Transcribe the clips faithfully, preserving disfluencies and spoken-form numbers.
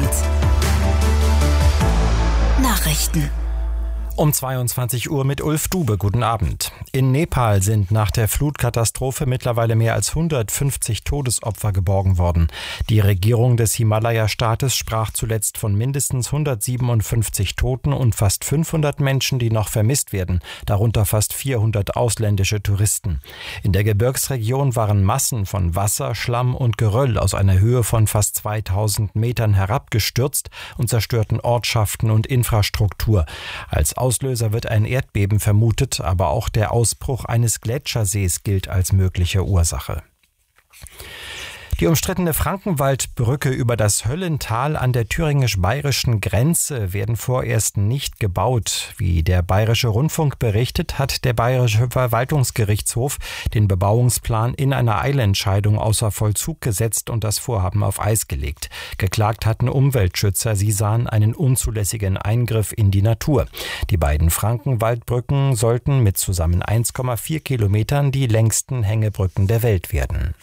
Abend. Nachrichten. Um zweiundzwanzig Uhr mit Ulf Dube. Guten Abend. In Nepal sind nach der Flutkatastrophe mittlerweile mehr als hundertfünfzig Todesopfer geborgen worden. Die Regierung des Himalaya-Staates sprach zuletzt von mindestens hundertsiebenundfünfzig Toten und fast fünfhundert Menschen, die noch vermisst werden, darunter fast vierhundert ausländische Touristen. In der Gebirgsregion waren Massen von Wasser, Schlamm und Geröll aus einer Höhe von fast zweitausend Metern herabgestürzt und zerstörten Ortschaften und Infrastruktur. Als Auslöser wird ein Erdbeben vermutet, aber auch der Ausbruch eines Gletschersees gilt als mögliche Ursache. Die umstrittene Frankenwaldbrücke über das Höllental an der thüringisch-bayerischen Grenze werden vorerst nicht gebaut. Wie der Bayerische Rundfunk berichtet, hat der Bayerische Verwaltungsgerichtshof den Bebauungsplan in einer Eilentscheidung außer Vollzug gesetzt und das Vorhaben auf Eis gelegt. Geklagt hatten Umweltschützer, sie sahen einen unzulässigen Eingriff in die Natur. Die beiden Frankenwaldbrücken sollten mit zusammen eins Komma vier Kilometern die längsten Hängebrücken der Welt werden.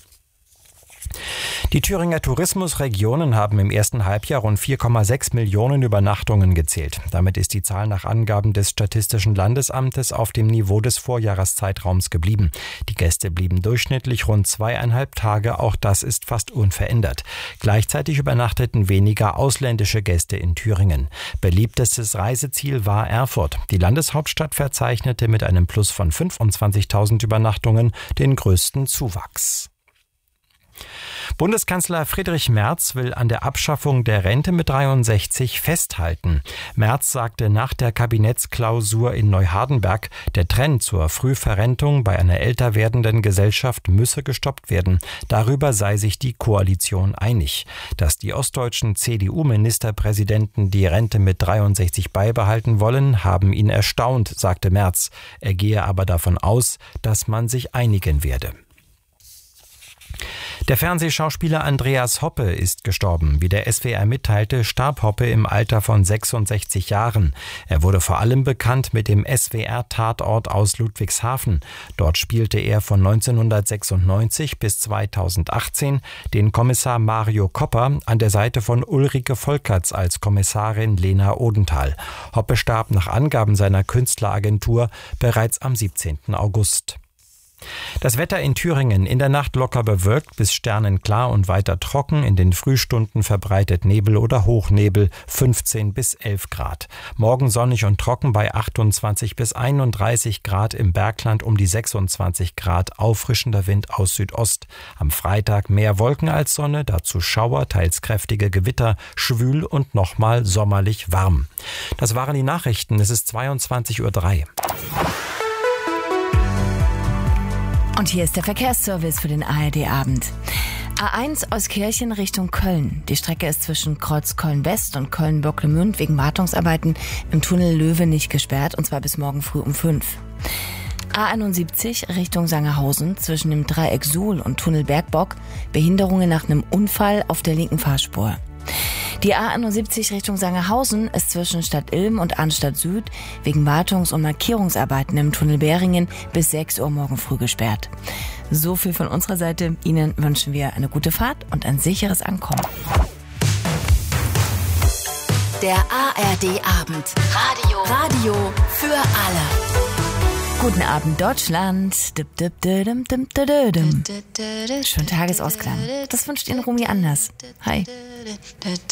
Die Thüringer Tourismusregionen haben im ersten Halbjahr rund vier Komma sechs Millionen Übernachtungen gezählt. Damit ist die Zahl nach Angaben des Statistischen Landesamtes auf dem Niveau des Vorjahreszeitraums geblieben. Die Gäste blieben durchschnittlich rund zweieinhalb Tage, auch das ist fast unverändert. Gleichzeitig übernachteten weniger ausländische Gäste in Thüringen. Beliebtestes Reiseziel war Erfurt. Die Landeshauptstadt verzeichnete mit einem Plus von fünfundzwanzigtausend Übernachtungen den größten Zuwachs. Bundeskanzler Friedrich Merz will an der Abschaffung der Rente mit dreiundsechzig festhalten. Merz sagte nach der Kabinettsklausur in Neuhardenberg, der Trend zur Frühverrentung bei einer älter werdenden Gesellschaft müsse gestoppt werden. Darüber sei sich die Koalition einig. Dass die ostdeutschen C D U-Ministerpräsidenten die Rente mit dreiundsechzig beibehalten wollen, haben ihn erstaunt, sagte Merz. Er gehe aber davon aus, dass man sich einigen werde. Der Fernsehschauspieler Andreas Hoppe ist gestorben. Wie der S W R mitteilte, starb Hoppe im Alter von sechsundsechzig Jahren. Er wurde vor allem bekannt mit dem S W R-Tatort aus Ludwigshafen. Dort spielte er von neunzehnhundertsechsundneunzig bis zweitausendachtzehn den Kommissar Mario Kopper an der Seite von Ulrike Volkerts als Kommissarin Lena Odenthal. Hoppe starb nach Angaben seiner Künstleragentur bereits am siebzehnten August. Das Wetter in Thüringen: in der Nacht locker bewölkt bis sternenklar und weiter trocken, in den Frühstunden verbreitet Nebel oder Hochnebel, fünfzehn bis elf Grad. Morgen sonnig und trocken bei achtundzwanzig bis einunddreißig Grad, im Bergland um die sechsundzwanzig Grad, auffrischender Wind aus Südost. Am Freitag mehr Wolken als Sonne, dazu Schauer, teils kräftige Gewitter, schwül und nochmal sommerlich warm. Das waren die Nachrichten, es ist zweiundzwanzig Uhr drei. Und hier ist der Verkehrsservice für den A R D-Abend. A eins Euskirchen Richtung Köln. Die Strecke ist zwischen Kreuz Köln-West und Köln-Bocklemünd wegen Wartungsarbeiten im Tunnel Löwe nicht gesperrt, und zwar bis morgen früh um fünf. A einundsiebzig Richtung Sangerhausen zwischen dem Dreieck Suhl und Tunnel Bergbock. Behinderungen nach einem Unfall auf der linken Fahrspur. Die A einundsiebzig Richtung Sangerhausen ist zwischen Stadt Ilm und Arnstadt Süd wegen Wartungs- und Markierungsarbeiten im Tunnel Beringen bis sechs Uhr morgen früh gesperrt. So viel von unserer Seite. Ihnen wünschen wir eine gute Fahrt und ein sicheres Ankommen. Der A R D-Abend. Radio. Radio für alle. Guten Abend, Deutschland. Dip, dip, dim, dim, dim, dim. Schönen Tagesausklang. Das wünscht Ihnen Rumi Anders. Hi.